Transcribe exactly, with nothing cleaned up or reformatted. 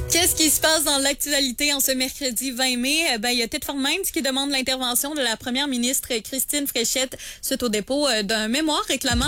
Qu'est-ce qui se passe dans l'actualité en ce mercredi vingt mai? Ben, il y a Ted Minds qui demande l'intervention de la première ministre Christine Fréchette suite au dépôt d'un mémoire réclamant